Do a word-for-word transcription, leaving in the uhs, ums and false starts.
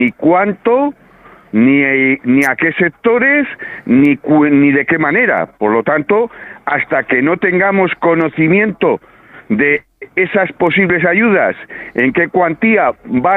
ni cuánto, ni, ni a qué sectores, ni, ni de qué manera. Por lo tanto, hasta que no tengamos conocimiento de esas posibles ayudas, en qué cuantía va